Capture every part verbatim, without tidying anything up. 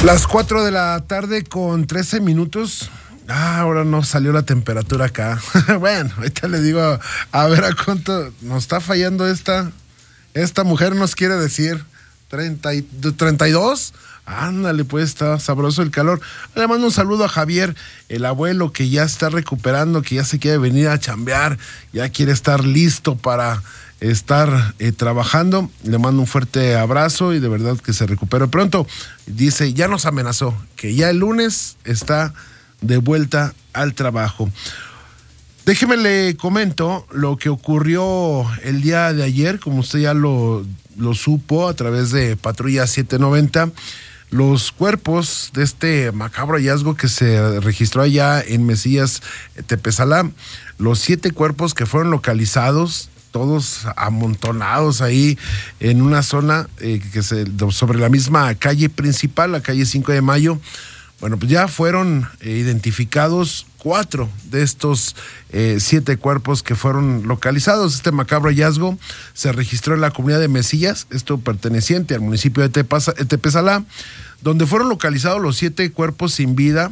Las cuatro de la tarde con trece minutos. Ah, ahora no salió la temperatura acá. Bueno, ahorita le digo a, a ver a cuánto nos está fallando esta. Esta mujer nos quiere decir treinta y, treinta y dos. Ándale, pues está sabroso el calor. Le mando un saludo a Javier, el abuelo que ya está recuperando, que ya se quiere venir a chambear, ya quiere estar listo para estar eh, trabajando. Le mando un fuerte abrazo y de verdad que se recupere pronto. Dice, ya nos amenazó que ya el lunes está de vuelta al trabajo. Déjeme le comento lo que ocurrió el día de ayer, como usted ya lo, lo supo a través de Patrulla setecientos noventa. Los cuerpos de este macabro hallazgo que se registró allá en Mesillas, Tepezalá, los siete cuerpos que fueron localizados, todos amontonados ahí en una zona eh, que se, sobre la misma calle principal, la calle cinco de mayo. Bueno, pues ya fueron eh, identificados cuatro de estos eh, siete cuerpos que fueron localizados. Este macabro hallazgo se registró en la comunidad de Mesillas, esto perteneciente al municipio de Tepaz, Tepezalá, donde fueron localizados los siete cuerpos sin vida.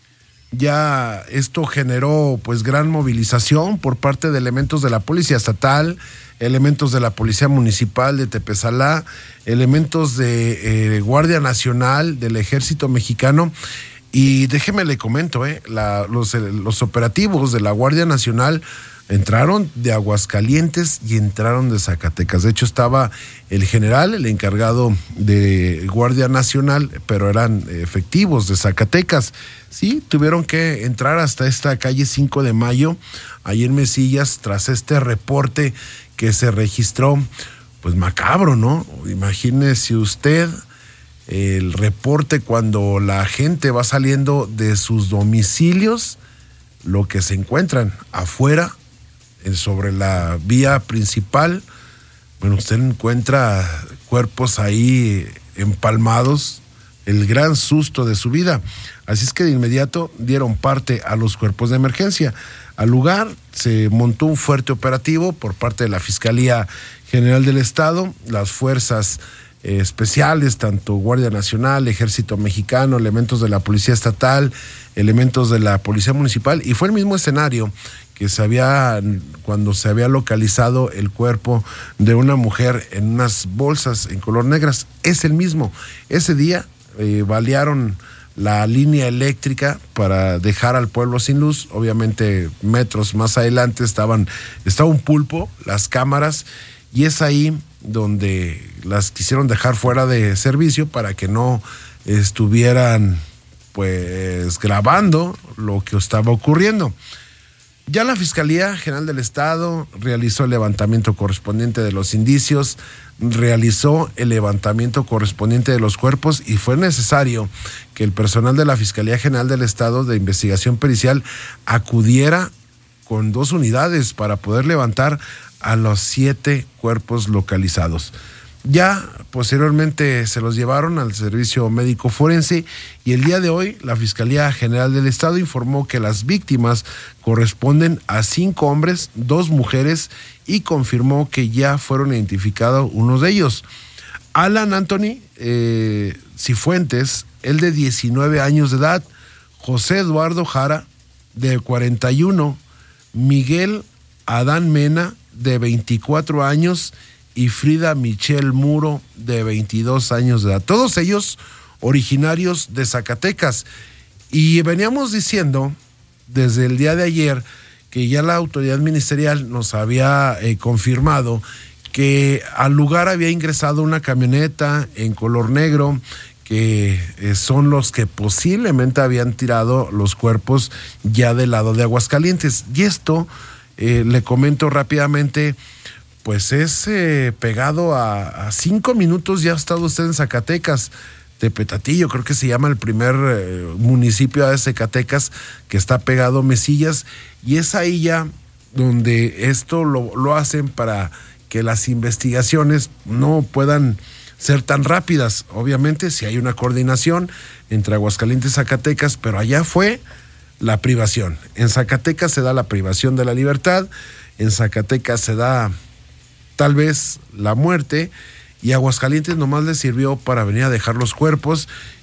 Ya esto generó pues gran movilización por parte de elementos de la Policía Estatal, elementos de la Policía Municipal de Tepezalá, elementos de eh, Guardia Nacional, del Ejército Mexicano. Y déjeme le comento, eh, la, los, los operativos de la Guardia Nacional entraron de Aguascalientes y entraron de Zacatecas. De hecho, estaba el general, el encargado de Guardia Nacional, pero eran efectivos de Zacatecas. Sí, tuvieron que entrar hasta esta calle cinco de mayo, ahí en Mesillas, tras este reporte que se registró, pues macabro, ¿no? Imagínese usted el reporte cuando la gente va saliendo de sus domicilios, lo que se encuentran afuera, sobre la vía principal. Bueno, usted encuentra cuerpos ahí empalmados, el gran susto de su vida. Así es que de inmediato dieron parte a los cuerpos de emergencia. Al lugar se montó un fuerte operativo por parte de la Fiscalía General del Estado, las fuerzas eh, especiales, tanto Guardia Nacional, Ejército Mexicano, elementos de la Policía Estatal, elementos de la Policía Municipal, y fue el mismo escenario que se había, cuando se había localizado el cuerpo de una mujer en unas bolsas en color negras. Es el mismo. Ese día eh, balearon la línea eléctrica para dejar al pueblo sin luz. Obviamente metros más adelante estaban, estaba un pulpo, las cámaras, y es ahí donde las quisieron dejar fuera de servicio para que no estuvieran pues grabando lo que estaba ocurriendo. Ya la Fiscalía General del Estado realizó el levantamiento correspondiente de los indicios, realizó el levantamiento correspondiente de los cuerpos y fue necesario que el personal de la Fiscalía General del Estado de Investigación Pericial acudiera con dos unidades para poder levantar a los siete cuerpos localizados. Ya posteriormente se los llevaron al servicio médico forense y el día de hoy la Fiscalía General del Estado informó que las víctimas corresponden a cinco hombres, dos mujeres, y confirmó que ya fueron identificados unos de ellos. Alan Anthony eh, Cifuentes, él de diecinueve años de edad, José Eduardo Jara, de cuarenta y uno, Miguel Adán Mena, de veinticuatro años, y Frida Michelle Muro, de veintidós años de edad. Todos ellos originarios de Zacatecas. Y veníamos diciendo desde el día de ayer que ya la autoridad ministerial nos había eh, confirmado que al lugar había ingresado una camioneta en color negro, que eh, son los que posiblemente habían tirado los cuerpos ya del lado de Aguascalientes. Y esto, eh, le comento rápidamente, pues es eh, pegado a, a cinco minutos, ya ha estado usted en Zacatecas, Tepetatí, creo que se llama el primer eh, municipio de Zacatecas que está pegado a Mesillas, y es ahí ya donde esto lo, lo hacen para que las investigaciones no puedan ser tan rápidas. Obviamente si hay una coordinación entre Aguascalientes y Zacatecas, pero allá fue la privación. En Zacatecas se da la privación de la libertad, en Zacatecas se da tal vez la muerte, y Aguascalientes nomás les sirvió para venir a dejar los cuerpos